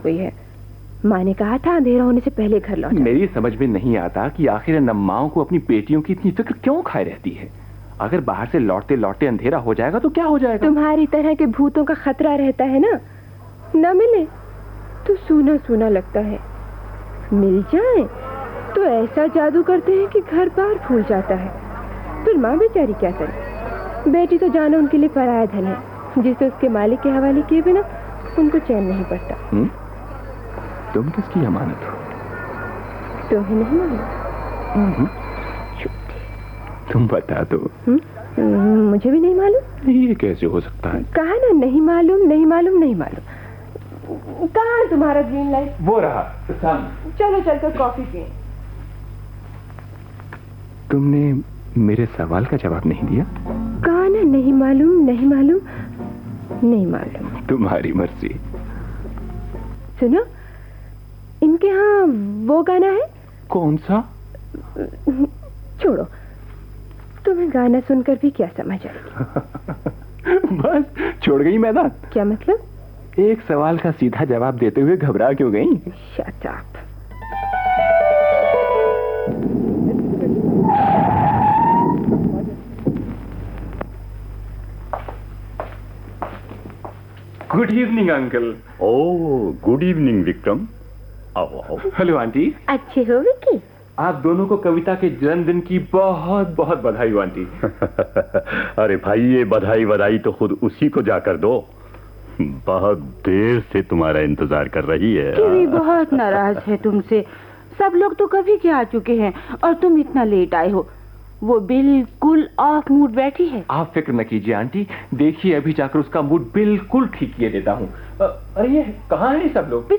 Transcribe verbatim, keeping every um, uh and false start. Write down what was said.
कोई है। माँ ने कहा था अंधेरा होने से पहले घर लौटा। मेरी समझ में नहीं आता कि आखिर इन अम्माओं को अपनी बेटियों की इतनी फिक्र क्यों खाए रहती है। अगर बाहर से लौटते लौटते अंधेरा हो जाएगा तो क्या हो जाएगा? तुम्हारी तरह के भूतों का खतरा रहता है ना, न मिले तो सूना सूना लगता है, मिल जाए तो ऐसा जादू करते हैं कि घर बार फूल जाता है। फिर माँ बेचारी क्या करे? बेटी तो जानो उनके लिए पराया धन है, जिसे उसके मालिक के हवाले किए बिना उनको चैन नहीं पड़ता। हुँ? तुम किसकी अमानत हो? तुम्हें नहीं मालूम? तुम बता दो। हुँ? मुझे भी नहीं मालूम। ये कैसे हो सकता है? कहा ना नहीं मालूम, नहीं मालूम, नहीं मालूम। कहाँ है तुम्हारा ग्रीन लाइट? वो रहा सामने। चलो चलकर कॉफी पिए। तुमने मेरे सवाल का जवाब नहीं दिया। कहा ना नहीं मालूम, नहीं मालूम, नहीं मालूम। तुम्हारी मर्जी। सुनो, इनके यहाँ वो गाना है। कौन सा? छोड़ो, तुम्हें गाना सुनकर भी क्या समझ आएगी। बस छोड़ गई मैदान। क्या मतलब? एक सवाल का सीधा जवाब देते हुए घबरा क्यों गई? Shut up. Good evening uncle. Oh good evening Vikram. आओ आओ। Hello aunty. अच्छे हो विक्की? आप दोनों को कविता के जन्मदिन की बहुत बहुत बधाई हो आंटी। अरे भाई, ये बधाई बधाई तो खुद उसी को जाकर दो। बहुत देर से तुम्हारा इंतजार कर रही है। कीवी बहुत नाराज है तुमसे। सब लोग तो कभी के आ चुके हैं और तुम इतना लेट आए हो। वो बिल्कुल ऑफ मूड बैठी है। आप फिक्र न कीजिए आंटी, देखिए अभी जाकर उसका मूड बिल्कुल ठीक किए देता हूँ। अरे ये कहाँ है सब लोग?